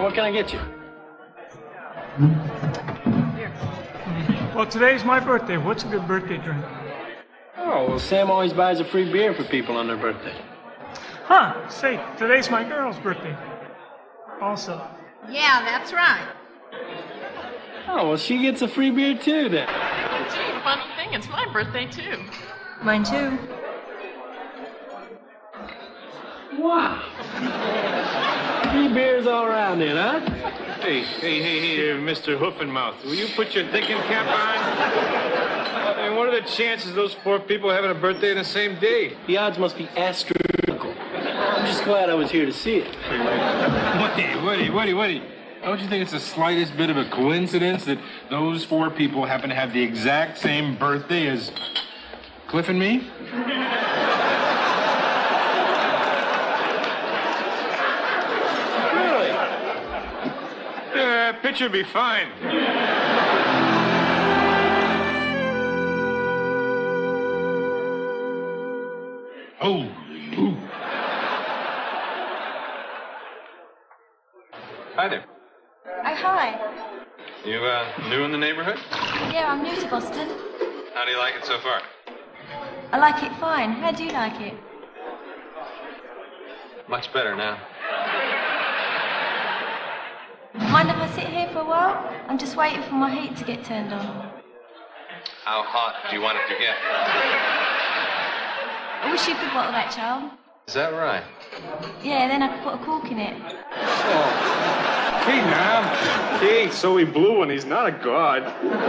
Well, what can I get you? Well, today's my birthday. What's a good birthday drink? Oh, well, Sam always buys a free beer for people on their birthday. Huh, say, today's my girl's birthday. Also. Yeah, that's right. Oh, well, she gets a free beer too, then. Gee, funny thing, it's my birthday, too. Mine too. Wow. 3 beers all around then, huh? Hey, Mr. Hoofenmouth, will you put your thinking cap on? I mean, what are the chances of those poor people having a birthday on the same day? The odds must be astronomical. I'm just glad I was here to see it. Woody. Don't you think it's the slightest bit of a coincidence that those 4 people happen to have the exact same birthday as Cliff and me? Really? Yeah, picture would be fine. Holy hoo. Hi there. Oh, hi. You, new in the neighborhood? Yeah, I'm new to Boston. How do you like it so far? I like it fine. How do you like it? Much better now. Mind if I sit here for a while? I'm just waiting for my heat to get turned on. How hot do you want it to get? I wish you could bottle that, child. Is that right? Yeah, then I could put a cork in it. Hey, now. Hey, so he blew one. He's not a god.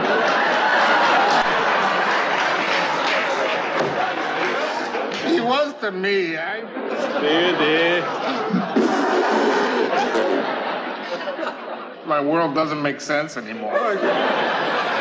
He was to me. There. My world doesn't make sense anymore.